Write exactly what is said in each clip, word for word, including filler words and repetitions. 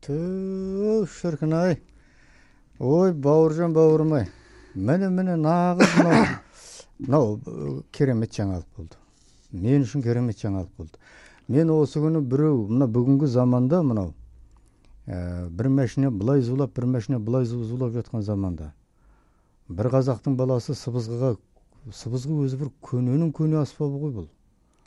Түу, шіркін-ай. Ой, бауыржан бауырым-ай. Міне-міне нағыз мынау мынау керемет жаңалық болды. Мен үшін керемет жаңалық болды. Мен осы күні біреу, мына бүгінгі заманда мынау бір мәшіне бұлай зулап, бір мәшіне бұлай зулап жатқан заманда бір қазақтың баласы сыбызғыға, сыбызғы өзі бір көненің көне аспабы ғой бұл.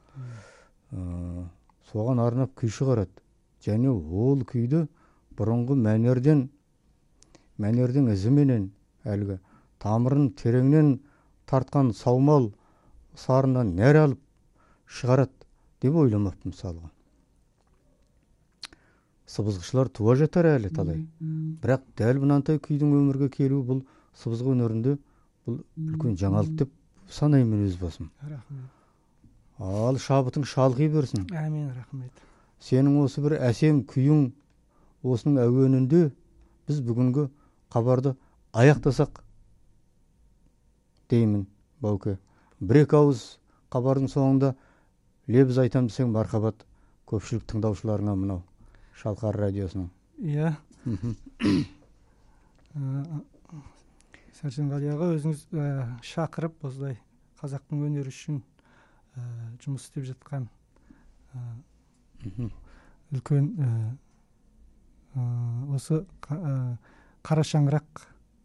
Соған арнап күй шығарады. Және ол күйді бұрынғы мәнерден, мәнердің ізіменен, әлгі тамырын тереңнен тартқан саумал сарынан нәр алып шығарады деп ойламаппын мысалға. Сыбызғышылар туа жатар әлі талай. Бірақ дәл мынандай күйдің өмірге келуі бұл сыбызғы өнерінде бұл үлкен жаңалық деп санаймын өз басым. Рахмет. Ал шабытың шалқи берсін. Әмин, рахмет. Сенің осы бір әсем күйің осының әуенінде біз бүгінгі хабарды аяқтасақ деймін, Бауке. Бір-екі ауыз хабардың соңында лебіз айтам десең мархабат көпшілік тыңдаушыларыңа мынау Шалқар радиосының. Иә. Сәрсенғали аға, өзіңіз шақырып осылай қазақтың өнері үшін жұмыс істеп жатқан үлкен осы қара шаңырақ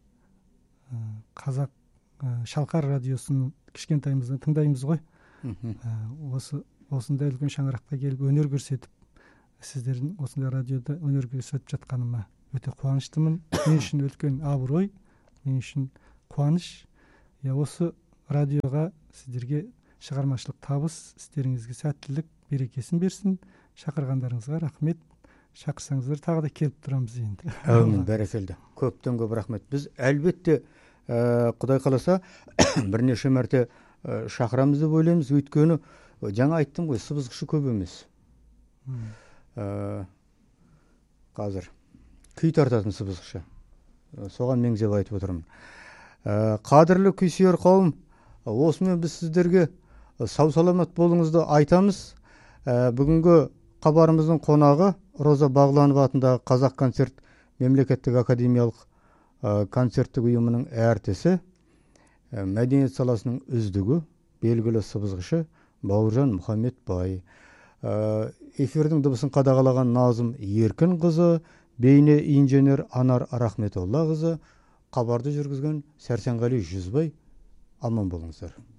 қазақ Шалқар радиосын кішкентайымыздан тыңдаймыз ғой. Осы осындай үлкен шаңыраққа келіп өнер көрсетіп, сіздердің осындай радиода өнер көрсетіп жатқаныма өте қуаныштымын. Мен үшін үлкен абырой, мен үшін қуаныш. Я осы радиоға сіздерге шығармашылық табыс, істеріңізге сәттілік, берекесін берсін. Шақырғандарыңызға рахмет. Шақырсаңыздар тағы да келіп тұрамыз енді. Әумин, бәрекелді. Көптен көп рахмет. Біз әлбетте Құдай қаласа бірнеше мәрте шақырамыз деп ойлаймыз. Өйткені жаңа айттым ғой, сыбызғышы көп емес. Қазір күй тартатын сыбызғышы. Соған меңзеп айтып отырмын. Қадірлі күйсүйер қауым, осымен біз сіздерге сау саламат болыңызды айтамыз. Бүгінгі хабарымыздың қонағы Роза Бағланова атындағы Қазақ концерт мемлекеттік академиялық концерттік ұйымының әртісі, мәдениет саласының үздігі, белгілі сыбызғышы Бауыржан Мұхаммед бай. Эфирдің дыбысын қадағалаған Назым Еркін қызы, бейне инженер Анар Рахметолла қызы, хабарды жүргізген Сәрсенғали Жүзбай. Аман болыңыздар.